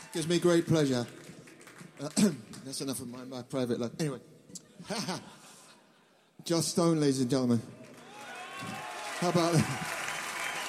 Gives me great pleasure. That's enough of my private life. Anyway. Joss Stone, ladies and gentlemen. How about that?